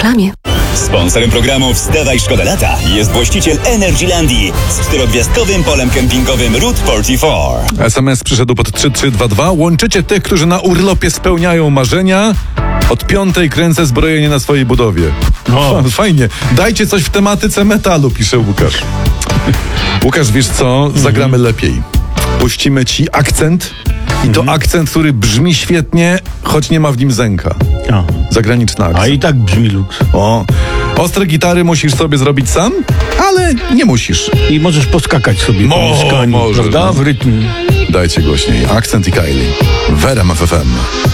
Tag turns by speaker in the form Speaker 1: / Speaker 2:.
Speaker 1: reklamie.
Speaker 2: Sponsorem programu Wstawaj Szkoda Lata jest właściciel Energylandii z 4-gwiazdkowym polem kempingowym Route 44.
Speaker 3: SMS przyszedł pod 3322. Łączycie tych, którzy na urlopie spełniają marzenia. Od 5 kręcę zbrojenie na swojej budowie. Fajnie. Dajcie coś w tematyce metalu, pisze Łukasz. Łukasz, wiesz co? Zagramy lepiej. Puścimy ci akcent. I to akcent, który brzmi świetnie, choć nie ma w nim zęka. Zagraniczny akcent.
Speaker 4: A i tak brzmi luks.
Speaker 3: Ostre gitary musisz sobie zrobić sam, ale nie musisz.
Speaker 4: I możesz poskakać sobie po mieszkaniu,
Speaker 3: możesz,
Speaker 4: prawda?
Speaker 3: no.
Speaker 4: W rytmie.
Speaker 3: Dajcie głośniej. Akcent i Kylie. W RMF FM.